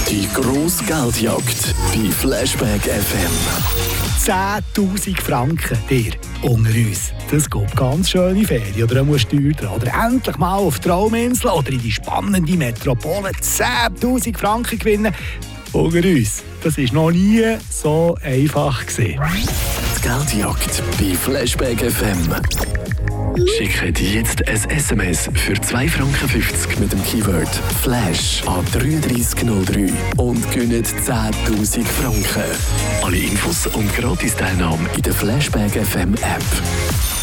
Die grosse Geldjagd bei Flashback FM. 10'000 Franken, dir, unter uns. Das geht ganz schöne Ferien oder eine Steuer dran. Oder endlich mal auf die Trauminsel oder in die spannende Metropole 10'000 Franken gewinnen. Unter uns. Das war noch nie so einfach gewesen. Die Geldjagd bei Flashback FM. Schickt jetzt ein SMS für 2,50 Franken mit dem Keyword Flash an 3303 und gewinnt 10'000 Franken. Alle Infos und Gratis-Teilnahme in der Flashback FM App.